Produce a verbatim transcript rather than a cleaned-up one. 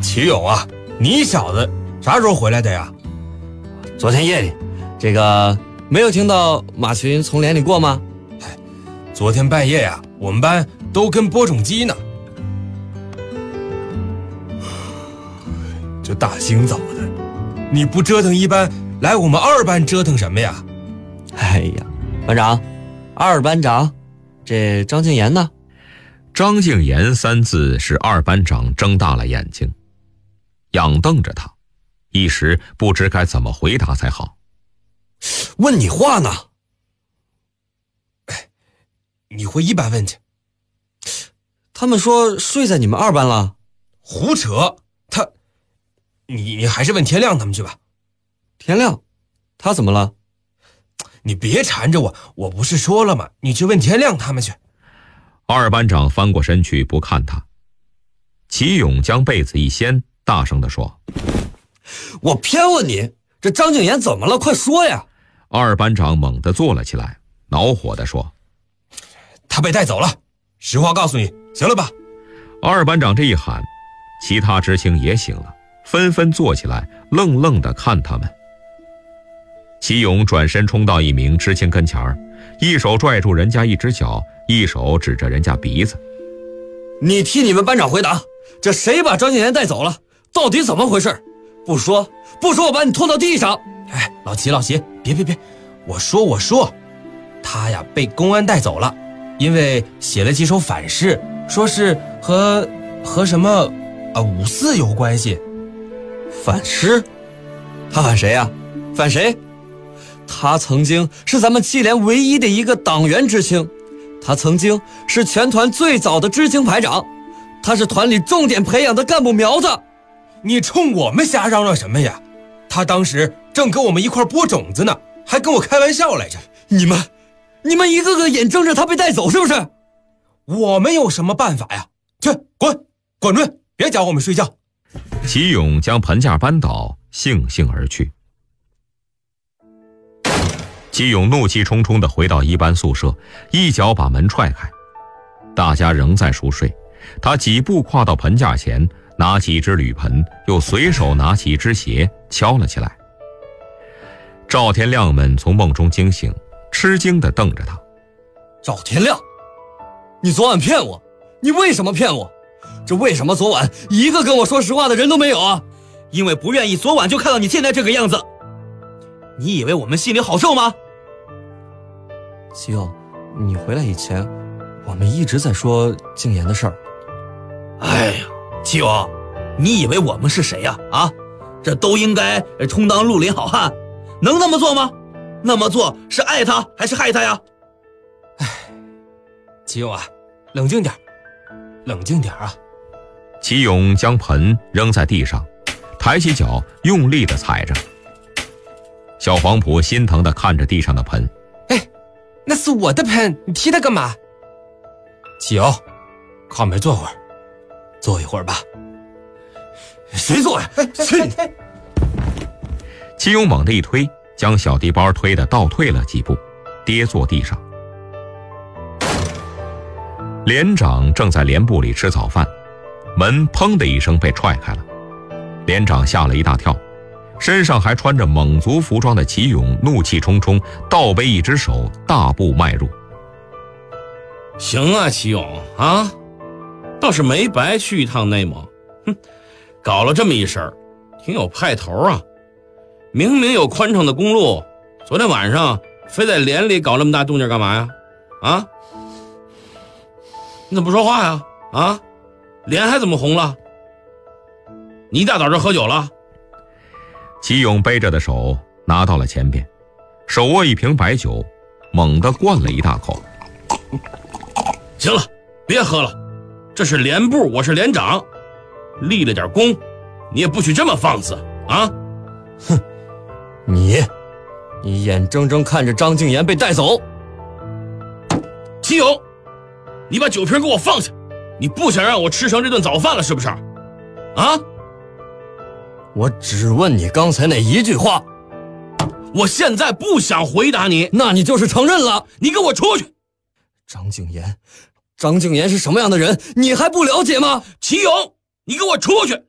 齐勇啊，你小子啥时候回来的呀？ 昨天夜里，这个没有听到马群从连里过吗？ 哎，昨天半夜呀、啊，我们班都跟播种机呢。这大清早的，你不折腾一班，来我们二班折腾什么呀？ 哎呀，班长，二班长，这张敬言呢？ 张敬言三字使二班长睁大了眼睛，仰瞪着他，一时不知该怎么回答才好。 问你话呢？ 哎，你回一班问去。 他们说睡在你们二班了。 胡扯！他，你你还是问天亮他们去吧。 天亮，他怎么了？ 你别缠着我，我不是说了吗？你去问天亮他们去。 二班长翻过身去不看他。齐勇将被子一掀，大声地说： 我偏问你，这张敬言怎么了？快说呀！ 二班长猛地坐了起来，恼火地说： 他被带走了，实话告诉你，行了吧？ 二班长这一喊，其他知青也醒了，纷纷坐起来，愣愣地看他们。齐勇转身冲到一名知青跟前儿，一手拽住人家一只脚，一手指着人家鼻子。 你替你们班长回答，这谁把张敬言带走了？到底怎么回事？不说不说，我把你拖到地上！ 哎，老齐老齐，别别别，我说我说，他呀被公安带走了，因为写了几首反诗，说是和和什么啊五四有关系。 反诗？他反谁呀？反谁？他曾经是咱们七连唯一的一个党员知青，他曾经是全团最早的知青排长，他是团里重点培养的干部苗子。 你冲我们瞎嚷嚷什么呀？他当时正跟我们一块播种子呢，还跟我开玩笑来着。 你们你们一个个眼睁着他被带走，是不是？ 我们有什么办法呀？去，滚滚出去，别搅我们睡觉。 齐勇将盆架扳倒，悻悻而去。齐勇怒气冲冲地回到一班宿舍，一脚把门踹开。大家仍在熟睡，他几步跨到盆架前，拿起一只铝盆，又随手拿起一只鞋敲了起来。赵天亮们从梦中惊醒，吃惊地瞪着他。 赵天亮，你昨晚骗我，你为什么骗我？这为什么昨晚一个跟我说实话的人都没有啊？ 因为不愿意昨晚就看到你现在这个样子。你以为我们心里好受吗？ 齐勇，你回来以前，我们一直在说敬言的事儿。 哎呀，齐勇，你以为我们是谁呀？啊，这都应该充当绿林好汉，能那么做吗？那么做是爱他还是害他呀？ 哎，齐勇啊，冷静点，冷静点啊！ 齐勇将盆扔在地上，抬起脚用力地踩着。小黄埔心疼地看着地上的盆。 哎，那是我的盆，你踢它干嘛？齐勇，靠门坐会儿，坐一会儿吧。 谁坐呀？去你！ 齐勇猛地一推，将小地包推得倒退了几步，跌坐地上。连长正在连部里吃早饭，门砰的一声被踹开了，连长吓了一大跳。身上还穿着蒙族服装的齐勇怒气冲冲，倒背一只手，大步迈入。 行啊，齐勇啊，倒是没白去一趟内蒙，哼，搞了这么一事，挺有派头啊。明明有宽敞的公路，昨天晚上非在连里搞那么大动静干嘛呀？啊？你怎么不说话呀？啊？脸还怎么红了？你一大早这喝酒了？ 齐勇背着的手拿到了前边，手握一瓶白酒，猛地灌了一大口。 行了，别喝了，这是连部，我是连长，立了点功，你也不许这么放肆啊！ 哼，你，你眼睁睁看着张敬言被带走。 齐勇，你把酒瓶给我放下，你不想让我吃成这顿早饭了是不是？啊？ 我只问你刚才那一句话， 我现在不想回答你。 那你就是承认了。 你给我出去！ 张敬言，张敬言是什么样的人，你还不了解吗？ 齐勇，你给我出去！